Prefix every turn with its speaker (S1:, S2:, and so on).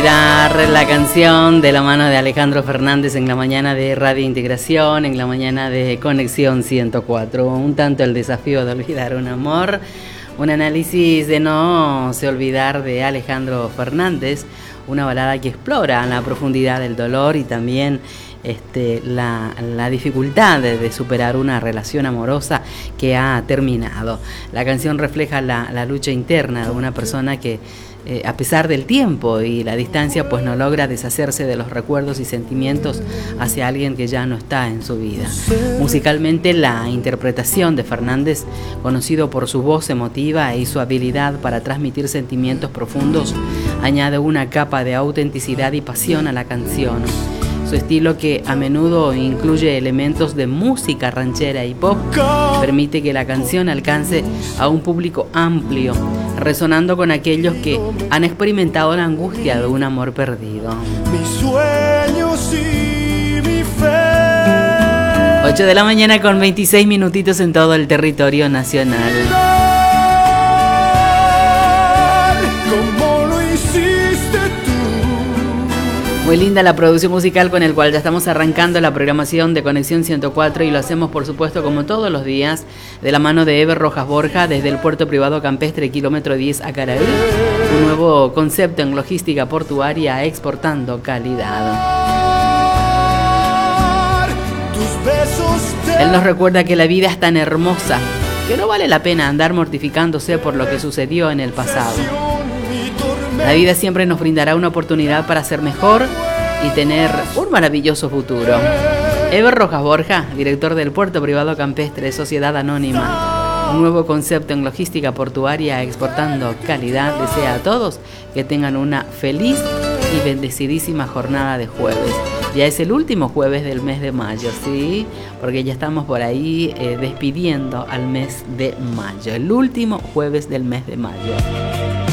S1: Suspirar, la canción de la mano de Alejandro Fernández en la mañana de Radio Integración, en la mañana de Conexión 104. Un tanto el desafío de olvidar un amor, un análisis de no se olvidar de Alejandro Fernández, una balada que explora la profundidad del dolor y también la dificultad de superar una relación amorosa que ha terminado. La canción refleja la lucha interna de una persona que a pesar del tiempo y la distancia, pues no logra deshacerse de los recuerdos y sentimientos hacia alguien que ya no está en su vida. Musicalmente, la interpretación de Fernández, conocido por su voz emotiva y su habilidad para transmitir sentimientos profundos, añade una capa de autenticidad y pasión a la canción. Su estilo, que a menudo incluye elementos de música ranchera y pop, permite que la canción alcance a un público amplio, resonando con aquellos que han experimentado la angustia de un amor perdido.
S2: Mis sueños y mi fe.
S1: 8 de la mañana con 26 minutitos en todo el territorio nacional.
S2: Como lo hiciste tú.
S1: Muy linda la producción musical con el cual ya estamos arrancando la programación de Conexión 104 y lo hacemos por supuesto como todos los días de la mano de Eber Rojas Borja desde el puerto privado campestre kilómetro 10 a Caraí, un nuevo concepto en logística portuaria exportando calidad. Él nos recuerda que la vida es tan hermosa que no vale la pena andar mortificándose por lo que sucedió en el pasado. La vida siempre nos brindará una oportunidad para ser mejor y tener un maravilloso futuro. Eber Rojas Borja, director del Puerto Privado Campestre Sociedad Anónima, un nuevo concepto en logística portuaria exportando calidad, desea a todos que tengan una feliz y bendecidísima jornada de jueves. Ya es el último jueves del mes de mayo, ¿sí? Porque ya estamos por ahí despidiendo al mes de mayo, el último jueves del mes de mayo.